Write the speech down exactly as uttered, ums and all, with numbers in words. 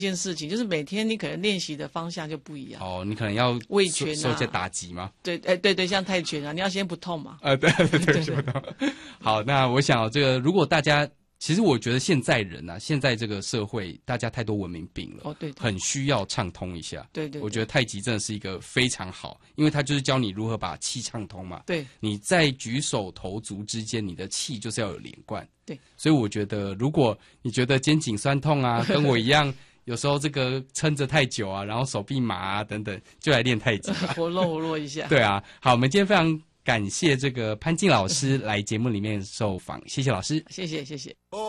件事情，就是每天你可能练习的方向就不一样。 哦，你可能要畏拳啊， 受一些打击吗？ 对，哎，对对，像泰拳啊，你要先不痛嘛。 呃，对对对，不痛。好，那我想、哦、这个，如果大家，其实我觉得现在人啊，现在这个社会，大家太多文明病了， 哦，对， 很需要畅通一下。 对 对, 对， 我觉得太极真的是一个非常好，因为它就是教你如何把气畅通嘛。 对， 你在举手投足之间，你的气就是要有连贯。 对， 所以我觉得，如果你觉得肩颈酸痛啊，跟我一样。有时候这个撑着太久啊，然后手臂麻啊等等，就来练太极吧， 活络活络一下。 对啊，好，我们今天非常感谢这个潘靖老师来节目里面受访，谢谢老师， 谢谢谢谢。